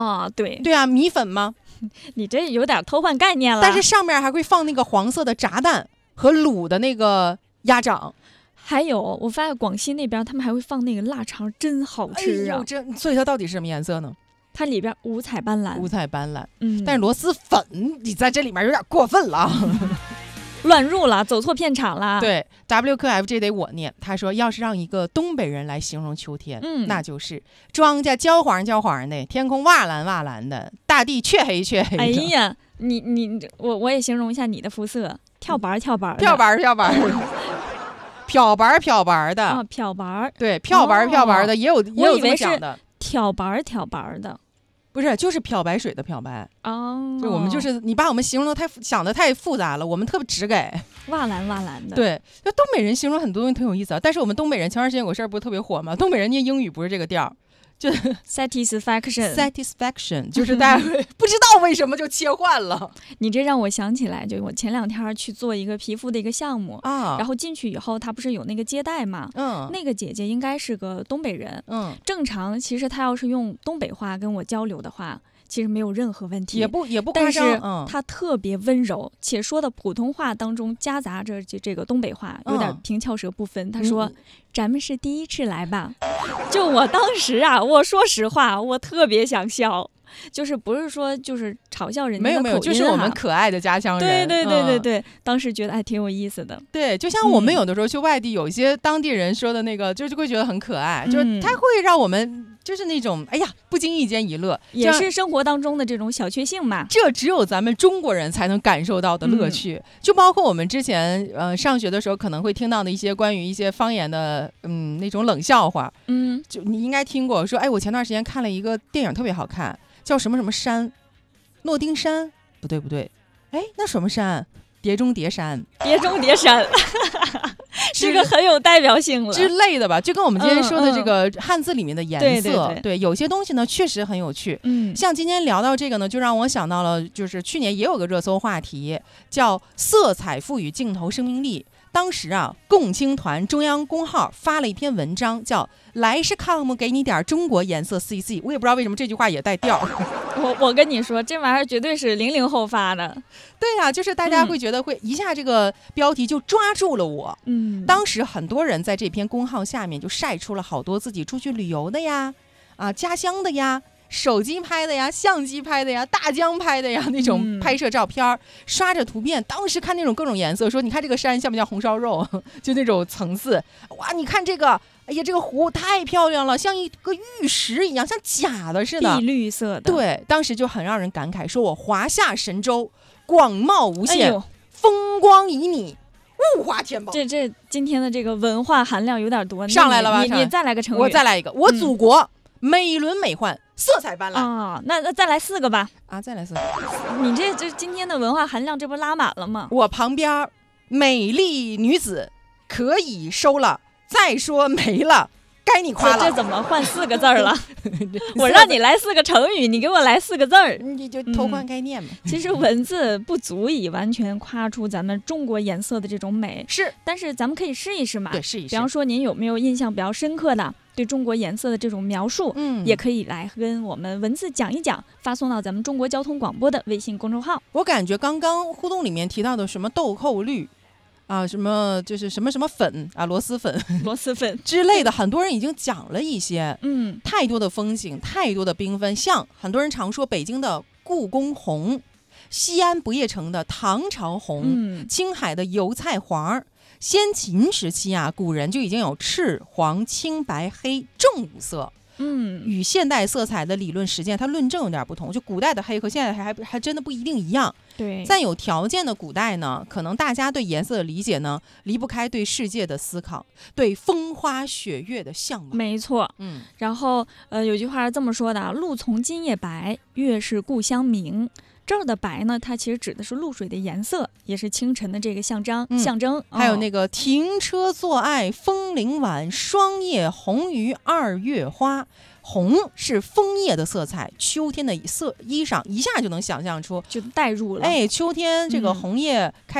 啊，对对啊，米粉吗？ 你这有点偷换概念了。 但是上面还会放那个黄色的炸蛋和卤的那个鸭掌。 还有，我发现广西那边他们还会放那个腊肠，真好吃啊！ 所以它到底是什么颜色呢？ 它里边五彩斑斓， 五彩斑斓。但嗯， 是螺蛳粉你在这里面有点过分了。 乱入了，走错片场了。 对 ，WQF 这得我念。他说，要是让一个东北人来形容秋天，那就是庄稼焦黄焦黄的，天空瓦蓝瓦蓝的，大地黢黑黢黑的。 哎呀，我也形容一下你的肤色，跳白跳白的， 漂白漂白。漂白漂白的啊，漂白， 对，漂白漂白的，也有这么讲的。 挑白挑白的， 不是，就是漂白水的漂白哦。 就我们就是你把我们形容的想的太复杂了，我们特别直给瓦蓝瓦蓝的。 对，就东北人形容很多东西挺有意思啊。但是我们东北人前段时间有个事儿不是特别火吗？东北人念英语不是这个调。就 satisfaction 就是大家不知道为什么就切换了。 你这让我想起来，就我前2天去做一个皮肤的一个项目啊，然后进去以后，他不是有那个接待嘛，那个姐姐应该是个东北人，正常其实她要是用东北话跟我交流的话，其实没有任何问题， 也不夸张，但是他特别温柔，且说的普通话当中夹杂着这个东北话，有点平翘舌不分。他说：“咱们是第一次来吧？”就我当时啊，我说实话，我特别想笑。就是不是说就是嘲笑人家的口音， 没有，就是我们可爱的家乡人。 对，当时觉得还挺有意思的。 对，就像我们有的时候去外地，有一些当地人说的那个，就会觉得很可爱，就是他会让我们就是那种哎呀不经意间一乐， 也是生活当中的这种小确幸嘛。 这只有咱们中国人才能感受到的乐趣。就包括我们之前上学的时候可能会听到的一些关于一些方言的那种冷笑话。就你应该听过说，哎，我前段时间看了一个电影特别好看。叫什么什么山，诺丁山？不对，哎，那什么山？碟中谍山， 碟中谍山，是个很有代表性了之类的吧？就跟我们今天说的这个汉字里面的颜色，对，有些东西呢确实很有趣。像今天聊到这个呢，就让我想到了，就是去年也有个热搜话题，叫“色彩赋予镜头生命力”。当时啊，共青团中央公号发了一篇文章，叫“来是 com 给你点中国颜色 CC”。我也不知道为什么这句话也带调。 我跟你说，这玩意儿绝对是00后发的。 对呀，就是大家会觉得会一下这个标题就抓住了我。当时很多人在这篇公号下面就晒出了好多自己出去旅游的呀，家乡的呀。手机拍的呀，相机拍的呀，大疆拍的呀，那种拍摄照片，刷着图片。当时看那种各种颜色，说你看这个山像不像红烧肉，就那种层次。哇，你看这个，哎呀，这个湖太漂亮了，像一个玉石一样，像假的似的， 碧绿色的。 对，当时就很让人感慨，说我华夏神州广袤无限，风光旖旎，物华天宝。 这今天的这个文化含量有点多， 上来了吧？ 你再来个成语， 我再来一个，我祖国。美轮美奂，色彩斑斓啊！那再来4个吧！ 再来4个。 你这今天的文化含量，这不拉满了吗？ 我旁边美丽女子可以收了，再说没了，该你夸了。 这怎么换4个字了？我让你来4个成语，你给我来4个字儿， 你就偷换概念嘛。 其实文字不足以完全夸出咱们中国颜色的这种美， 是， 但是咱们可以试一试嘛。 对，试一试。 比方说，您有没有印象比较深刻的？对中国颜色的这种描述，也可以来跟我们文字讲一讲，发送到咱们中国交通广播的微信公众号。 我感觉刚刚互动里面提到的什么豆蔻绿什么就是什么什么粉螺蛳粉之类的，很多人已经讲了一些。太多的风景，太多的缤纷，像很多人常说北京的故宫红，西安不夜城的唐朝红，青海的油菜黄。先秦时期古人就已经有赤、黄、青、白、黑正5色。与现代色彩的理论实践它论证有点不同，就古代的黑和现在还真的不一定一样。 对， 在有条件的古代呢，可能大家对颜色的理解呢，离不开对世界的思考，对风花雪月的向往。 没错。然后有句话是这么说的：露从今夜白，月是故乡明。这儿的白呢，它其实指的是露水的颜色，也是清晨的这个象征。 还有那个停车坐爱枫林晚，霜叶红于2月花。红是枫叶的色彩，秋天的衣裳一下就能想象出， 就带入了。 秋天这个红叶开始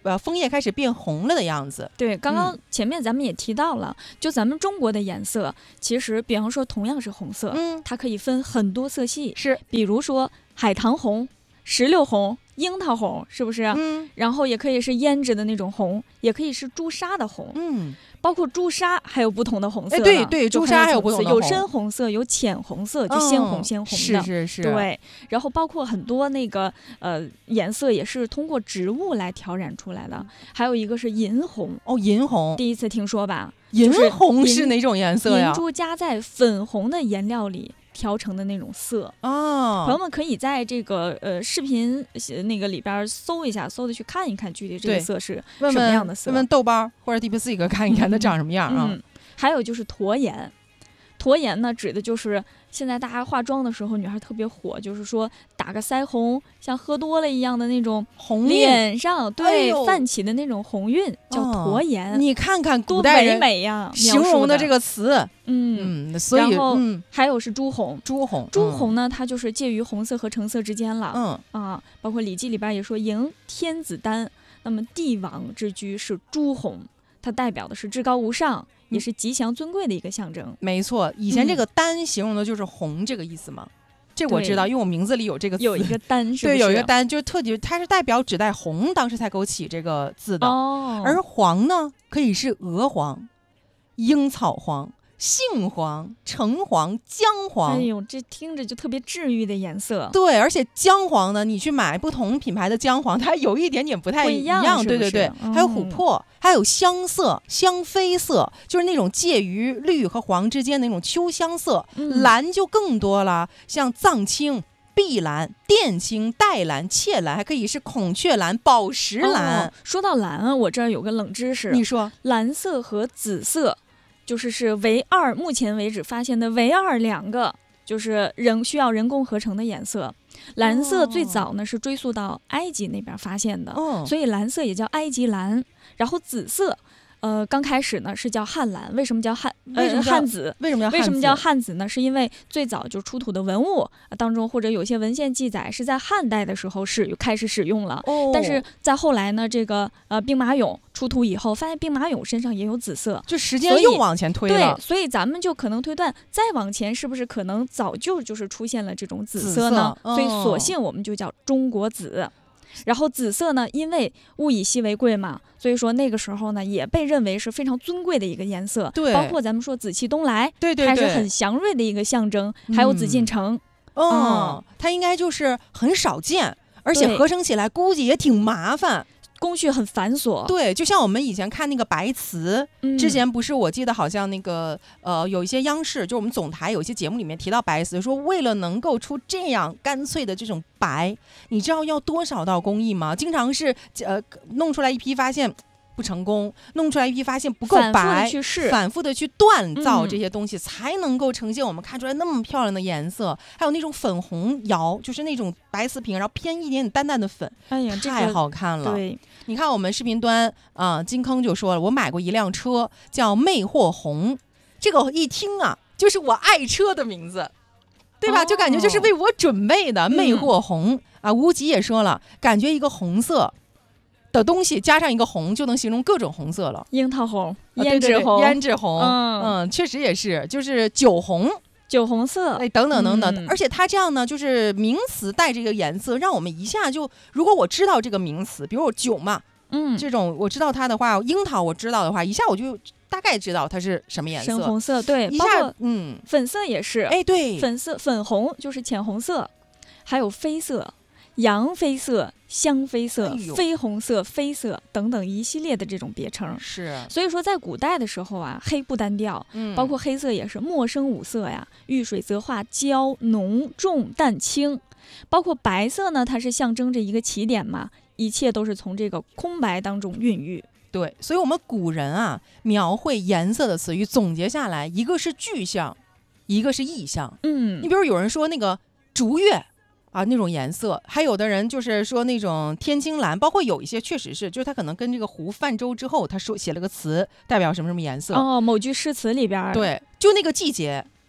枫叶开始变红了的样子。 对，刚刚前面咱们也提到了，就咱们中国的颜色，其实比方说同样是红色，它可以分很多色系， 是， 比如说海棠红、石榴红、樱桃红，是不是？然后也可以是胭脂的那种红，也可以是朱砂的红，包括朱砂还有不同的红色， 对，朱砂还有不同的红， 有深红色，有浅红色，就鲜红的， 是， 对。然后包括很多那个颜色也是通过植物来调染出来的，还有一个是银红， 银红第一次听说吧？ 银红是哪种颜色呀？ 银珠加在粉红的颜料里调成的那种色朋友们可以在这个视频那个里边搜一下，搜的去看一看具体这个色是什么样的色， 问豆包或者 DeepSeek 看一看它长什么样啊。 还有就是驼颜，驼颜呢指的就是现在大家化妆的时候女孩特别火，就是说打个腮红像喝多了一样的那种红脸上泛起的那种红晕，叫驼颜。 你看看古代人多唯美呀， 形容的这个词。所以然后还有是朱红， 朱红呢，它就是介于红色和橙色之间了。包括《礼记》里边也说迎天子丹，那么帝王之居是朱红，它代表的是至高无上，也是吉祥尊贵的一个象征。 没错，以前这个丹形容的就是红这个意思嘛。这我知道，因为我名字里有这个词， 有一个丹，是不是？ 对，有一个丹，就是特指它是代表指代红，当时才给我起这个字的。而黄呢，可以是鹅黄、樱草黄、杏黄、橙黄、姜黄。 哎呦，这听着就特别治愈的颜色。 对，而且姜黄呢，你去买不同品牌的姜黄，它有一点点不太一样。 是不是？ 对，还有琥珀，还有香色、香妃色，就是那种介于绿和黄之间的那种秋香色。蓝就更多了，像藏青、碧蓝、靛青、黛蓝、切蓝，还可以是孔雀蓝、宝石蓝。 说到蓝啊，我这儿有个冷知识， 你说， 蓝色和紫色就是目前为止发现的唯二两个，就是需要人工合成的颜色。蓝色最早呢是追溯到埃及那边发现的，所以蓝色也叫埃及蓝。然后紫色刚开始呢是叫汉蓝，为什么叫汉紫？ 为什么叫汉紫呢？是因为最早就出土的文物当中，或者有些文献记载是在汉代的时候开始使用了。但是在后来呢，这个兵马俑出土以后，发现兵马俑身上也有紫色， 就时间又往前推了。 对，所以咱们就可能推断，再往前是不是可能早就是出现了这种紫色呢？所以索性我们就叫中国紫。然后紫色呢，因为物以稀为贵嘛，所以说那个时候呢也被认为是非常尊贵的一个颜色。 对， 包括咱们说紫气东来， 对， 它是很祥瑞的一个象征。还有紫禁城， 它应该就是很少见，而且合成起来估计也挺麻烦。 工序很繁琐。 对，就像我们以前看那个白瓷，之前不是我记得好像那个有一些央视，就我们总台有一些节目里面提到白瓷，说为了能够出这样干脆的这种白，你知道要多少道工艺吗？经常是弄出来一批发现不成功，弄出来一批发现不够白，反复的去锻造这些东西，才能够呈现我们看出来那么漂亮的颜色。还有那种粉红窑，就是那种白瓷瓶，然后偏一点点淡淡的粉，太好看了。 对， 你看我们视频端金坑就说了，我买过一辆车叫魅惑红，这个一听啊，就是我爱车的名字，对吧？就感觉就是为我准备的魅惑红无极也说了，感觉一个红色的东西加上一个红就能形容各种红色了。 樱桃红、胭脂红、 胭脂红，确实也是，就是酒红色， 等等等等。而且它这样呢，就是名词带这个颜色，让我们一下就，如果我知道这个名词，比如我酒嘛，这种我知道它的话，樱桃我知道的话，一下我就大概知道它是什么颜色。 深红色，对， 一下粉色也是， 对， 粉红就是浅红色，还有绯色、洋绯色、香绯色、绯红色、绯色等等一系列的这种别称。 是， 所以说在古代的时候啊，黑不单调，包括黑色也是墨生五色呀，遇水则化，焦、浓、重、淡、轻。包括白色呢，它是象征着一个起点嘛，一切都是从这个空白当中孕育。 对，所以我们古人描绘颜色的词语总结下来，一个是具象，一个是意象。你比如有人说那个竹叶那种颜色，还有的人就是说那种天青蓝，包括有一些确实是，就是他可能跟这个湖泛舟之后，他说写了个词，代表什么什么颜色。 某句诗词里边。 对，就那个季节，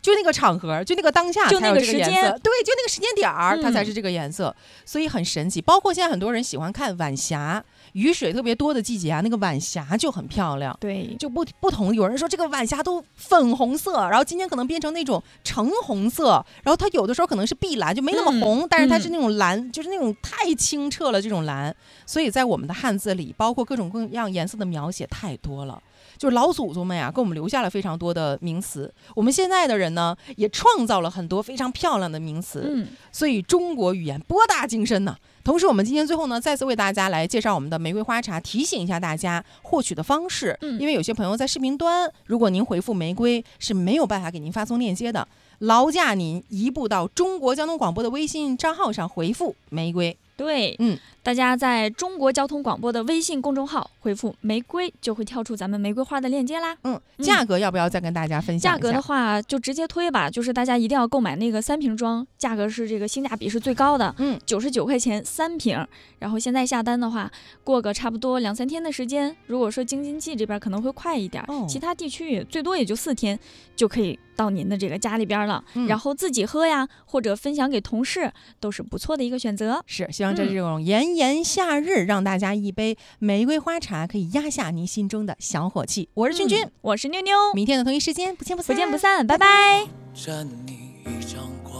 就那个场合，就那个当下才有这个颜色，对，就那个时间点儿，它才是这个颜色，所以很神奇。包括现在很多人喜欢看晚霞，雨水特别多的季节啊，那个晚霞就很漂亮。 对， 就不同。有人说这个晚霞都粉红色，然后今天可能变成那种橙红色，然后它有的时候可能是碧蓝，就没那么红，但是它是那种蓝，就是那种太清澈了这种蓝。所以在我们的汉字里，包括各种各样颜色的描写太多了。就是老祖宗们呀，给我们留下了非常多的名词。我们现在的人呢，也创造了很多非常漂亮的名词。所以中国语言博大精深呢。同时，我们今天最后呢，再次为大家来介绍我们的玫瑰花茶，提醒一下大家获取的方式。因为有些朋友在视频端，如果您回复玫瑰是没有办法给您发送链接的，劳驾您移步到中国交通广播的微信账号上回复玫瑰。 对，大家在中国交通广播的微信公众号回复玫瑰，就会跳出咱们玫瑰花的链接啦。 价格要不要再跟大家分享一下？ 价格的话就直接推吧，就是大家一定要购买那个3瓶装，价格是这个性价比是最高的，99块钱3瓶。然后现在下单的话，过个差不多2-3天的时间，如果说京津冀这边可能会快一点，其他地区最多也就4天就可以到您的这个家里边了。然后自己喝呀，或者分享给同事，都是不错的一个选择。 是，希望这种炎炎夏日，让大家一杯玫瑰花茶可以压下您心中的小火气。我是君君， 我是妞妞， 明天的同一时间不见不散， 拜拜。 沾你一张光，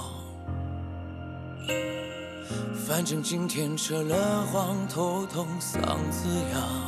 反正今天扯了谎，头痛嗓子痒。